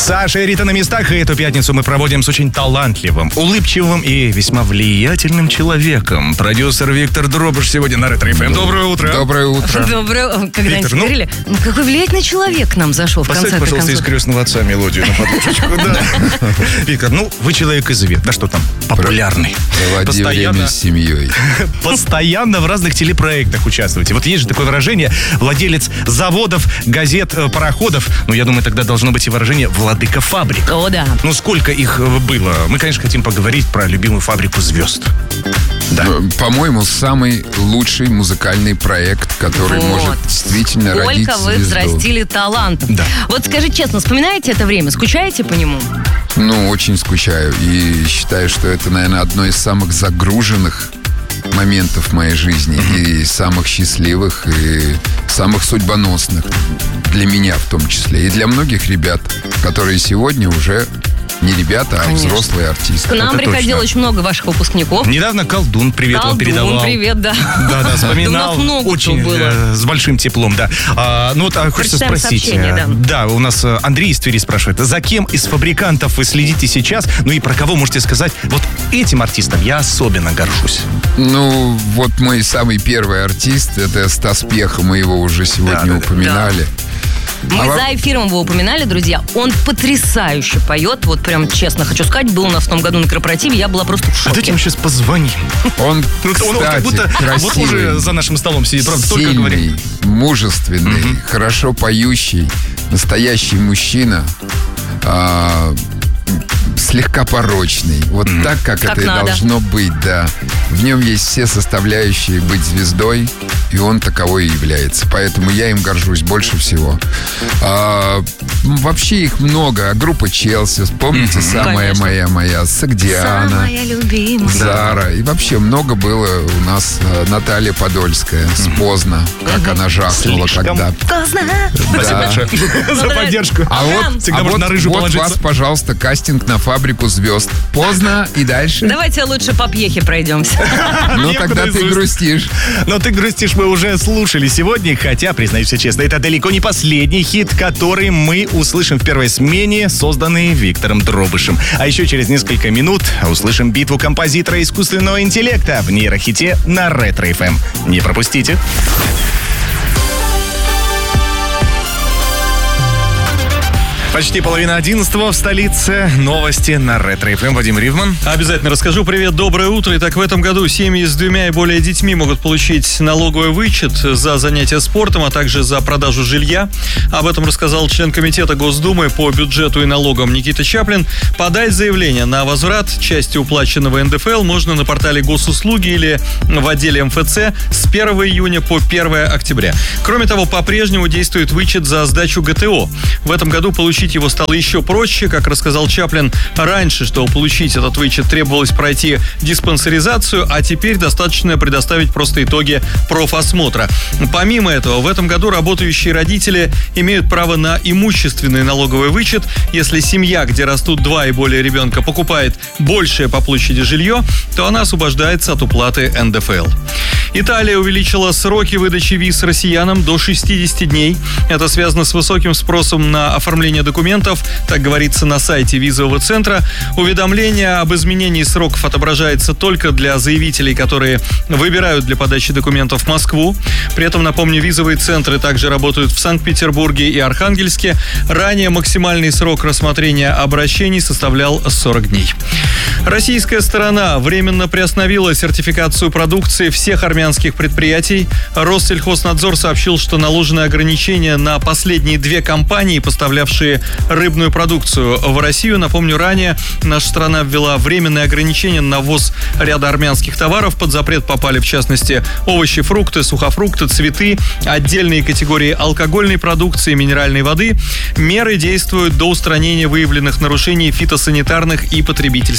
Саша и Рита на местах, и эту пятницу мы проводим с очень талантливым, улыбчивым и весьма влиятельным человеком. Продюсер Виктор Дробыш сегодня на Ретро-ФМ. Доброе утро. Доброе утро. Когда-нибудь говорили, какой влиятельный человек к нам зашел в конце концов. Поставь, пожалуйста, из «Крестного отца» мелодию на подушечку. Виктор, вы человек известный. Да что там, популярный. Проводи время с семьей. Постоянно в разных телепроектах участвуете. Вот есть же такое выражение: владелец заводов, газет, пароходов. Я думаю, тогда должно быть и выражение «владыка фабрик». О, да. Сколько их было? Мы, конечно, хотим поговорить про любимую фабрику звезд. Да. По-моему, самый лучший музыкальный проект, который может действительно родить звезду. Сколько вы взрастили талантов. Да. Вот скажи честно, вспоминаете это время? Скучаете по нему? Очень скучаю. И считаю, что это, наверное, одно из самых загруженных моментов в моей жизни. И самых счастливых, и самых судьбоносных. Для меня в том числе. И для многих ребят, которые сегодня уже не ребята, а взрослые артисты. К нам приходило очень много ваших выпускников. Недавно Колдун привет вам передавал. Колдун, привет, да. Да, вспоминал. У нас много очень было. С большим теплом, да. Хочется спросить. Да, у нас Андрей из Твери спрашивает: за кем из фабрикантов вы следите сейчас? И про кого можете сказать: вот этим артистом я особенно горжусь? Мой самый первый артист — это Стас Пьеха. Мы его уже сегодня упоминали. Мы за эфиром его упоминали, друзья. Он потрясающе поет. Вот прям честно хочу сказать, был у нас в том году на корпоративе, я была просто в шоке. Давайте ему сейчас позвоним. Он, кстати, как будто красивый, уже за нашим столом сидит, правда, сильный, только говорит. Мужественный, хорошо поющий, настоящий мужчина, слегка порочный. Вот так, как это и должно быть, да. В нем есть все составляющие быть звездой, и он таковой и является. Поэтому я им горжусь больше всего. Вообще их много. Группа «Челси», вспомните, «Самая моя», «Согдиана», «Самая любимая», «Зара». И вообще много было у нас. Наталья Подольская с «Поздно», как она жахнула когда. Поздно. Спасибо большое за поддержку. Всегда можно на рыжу положиться. Вот вас, пожалуйста, кастинг на фабрику звезд. Поздно и дальше. Давайте лучше по Пьехе пройдемся. Тогда ты грустишь. Но ты грустишь, мы уже слушали сегодня, хотя, признаюсь честно, это далеко не последний хит, который мы услышим в первой смене, созданный Виктором Дробышем. А еще через несколько минут услышим битву композитора искусственного интеллекта в нейрохите на Ретро-ФМ. Не пропустите. Почти 10:30 в столице. Новости на Ретро-ФМ. Вадим Ривман. Обязательно расскажу. Привет, доброе утро. Итак, в этом году семьи с 2 и более детьми могут получить налоговый вычет за занятия спортом, а также за продажу жилья. Об этом рассказал член комитета Госдумы по бюджету и налогам Никита Чаплин. Подать заявление на возврат части уплаченного НДФЛ можно на портале Госуслуги или в отделе МФЦ с 1 июня по 1 октября. Кроме того, по-прежнему действует вычет за сдачу ГТО. В этом году получить его стало еще проще. Как рассказал Чаплин, раньше, чтобы получить этот вычет, требовалось пройти диспансеризацию, а теперь достаточно предоставить просто итоги профосмотра. Помимо этого, в этом году работающие родители имеют право на имущественный налоговый вычет. Если семья, где растут 2 и более ребенка, покупает большее по площади жилье, то она освобождается от уплаты НДФЛ. Италия увеличила сроки выдачи виз россиянам до 60 дней. Это связано с высоким спросом на оформление документов, так говорится на сайте визового центра. Уведомление об изменении сроков отображается только для заявителей, которые выбирают для подачи документов Москву. При этом, напомню, визовые центры также работают в Санкт-Петербурге и Архангельске. Ранее максимальный срок рассмотрения обращений составлял 40 дней. Российская сторона временно приостановила сертификацию продукции всех армянских предприятий. Россельхознадзор сообщил, что наложены ограничения на последние 2 компании, поставлявшие рыбную продукцию в Россию. Напомню, ранее наша страна ввела временные ограничения на ввоз ряда армянских товаров. Под запрет попали, в частности, овощи, фрукты, сухофрукты, цветы, отдельные категории алкогольной продукции, минеральной воды. Меры действуют до устранения выявленных нарушений фитосанитарных и потребительских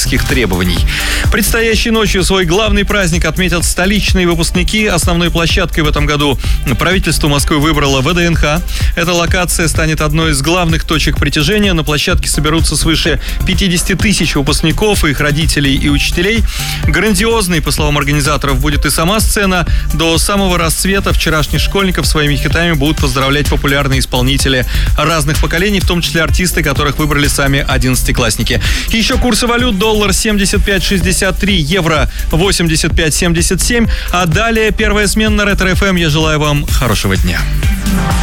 технических требований. Предстоящей ночью свой главный праздник отметят столичные выпускники. Основной площадкой в этом году правительство Москвы выбрало ВДНХ. Эта локация станет одной из главных точек притяжения. На площадке соберутся свыше 50 тысяч выпускников, их родителей и учителей. Грандиозной, по словам организаторов, будет и сама сцена. До самого расцвета вчерашних школьников своими хитами будут поздравлять популярные исполнители разных поколений, в том числе артисты, которых выбрали сами 11-классники. Еще курсы валют: доллар 75.63, евро 85.77. А далее первая смена на Ретро ФМ. Я желаю вам хорошего дня.